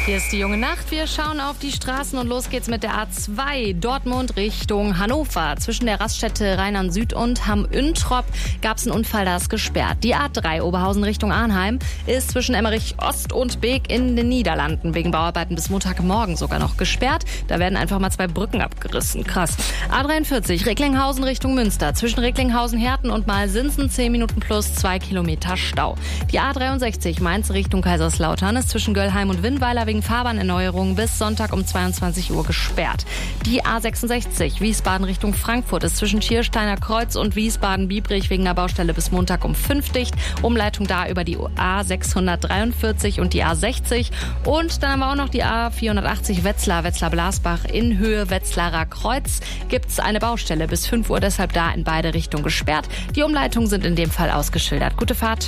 Hier ist die junge Nacht. Wir schauen auf die Straßen und los geht's mit der A2 Dortmund Richtung Hannover. Zwischen der Raststätte Rheinland Süd und Hamm-Üntrop gab es einen Unfall, da ist gesperrt. Die A3 Oberhausen Richtung Arnheim ist zwischen Emmerich Ost und Beek in den Niederlanden wegen Bauarbeiten bis Montagmorgen sogar noch gesperrt. Da werden einfach mal 2 Brücken abgerissen. Krass. A43 Recklinghausen Richtung Münster. Zwischen Recklinghausen-Herten und Malsinsen 10 Minuten plus 2 Kilometer Stau. Die A63 Mainz Richtung Kaiserslautern ist zwischen Göllheim und Winnweiler wegen Fahrbahnerneuerung bis Sonntag um 22 Uhr gesperrt. Die A66 Wiesbaden Richtung Frankfurt ist zwischen Schiersteiner Kreuz und Wiesbaden-Biebrich wegen der Baustelle bis Montag um 5 dicht. Umleitung da über die A643 und die A60. Und dann haben wir auch noch die A480 Wetzlar-Blasbach in Höhe Wetzlarer Kreuz. Gibt's eine Baustelle bis 5 Uhr, deshalb da in beide Richtungen gesperrt. Die Umleitungen sind in dem Fall ausgeschildert. Gute Fahrt.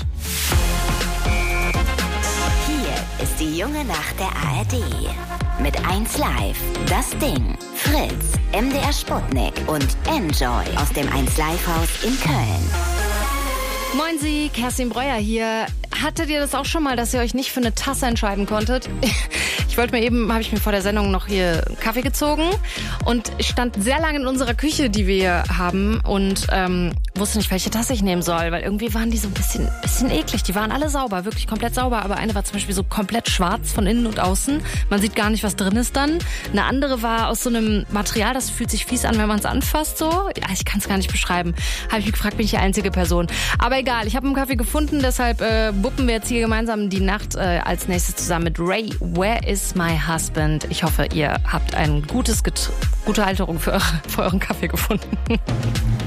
Ist die junge Nacht der ARD. Mit 1 Live, Das Ding, Fritz, MDR Sputnik und Enjoy aus dem 1 Live Haus in Köln. Moin Sie, Kerstin Breuer hier. Hattet ihr das auch schon mal, dass ihr euch nicht für eine Tasse entscheiden konntet? Habe ich mir vor der Sendung noch hier Kaffee gezogen und ich stand sehr lange in unserer Küche, die wir hier haben und wusste nicht, welche Tasse ich nehmen soll, weil irgendwie waren die so ein bisschen eklig. Die waren alle sauber, wirklich komplett sauber, aber eine war zum Beispiel so komplett schwarz von innen und außen. Man sieht gar nicht, was drin ist dann. Eine andere war aus so einem Material, das fühlt sich fies an, wenn man es anfasst so. Ja, ich kann es gar nicht beschreiben. Habe ich mich gefragt, bin ich die einzige Person. Aber egal, ich habe einen Kaffee gefunden, deshalb wuppen wir jetzt hier gemeinsam die Nacht als nächstes zusammen mit Ray. Where is my husband? Ich hoffe, ihr habt eine gute Halterung für euren Kaffee gefunden.